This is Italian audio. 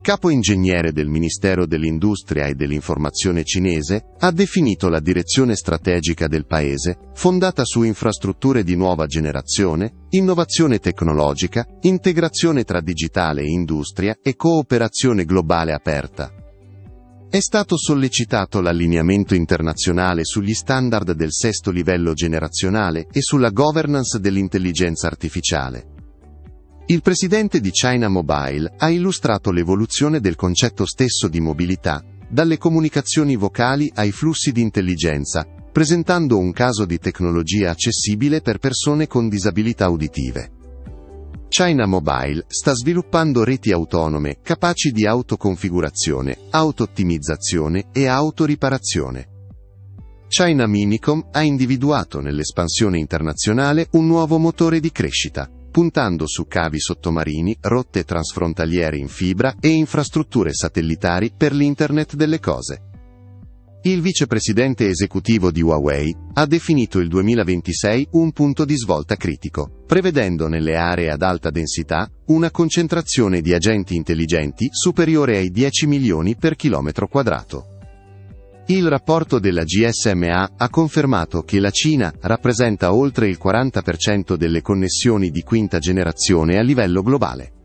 capo ingegnere del Ministero dell'Industria e dell'Informazione cinese, ha definito la direzione strategica del paese, fondata su infrastrutture di nuova generazione, innovazione tecnologica, integrazione tra digitale e industria e cooperazione globale aperta. È stato sollecitato l'allineamento internazionale sugli standard del sesto livello generazionale e sulla governance dell'intelligenza artificiale. Il presidente di China Mobile ha illustrato l'evoluzione del concetto stesso di mobilità, dalle comunicazioni vocali ai flussi di intelligenza, presentando un caso di tecnologia accessibile per persone con disabilità uditive. China Mobile sta sviluppando reti autonome capaci di autoconfigurazione, auto-ottimizzazione e autoriparazione. China Minicom ha individuato nell'espansione internazionale un nuovo motore di crescita, puntando su cavi sottomarini, rotte transfrontaliere in fibra e infrastrutture satellitari per l'Internet delle cose. Il vicepresidente esecutivo di Huawei ha definito il 2026 un punto di svolta critico, prevedendo nelle aree ad alta densità una concentrazione di agenti intelligenti superiore ai 10 milioni per chilometro quadrato. Il rapporto della GSMA ha confermato che la Cina rappresenta oltre il 40% delle connessioni di quinta generazione a livello globale.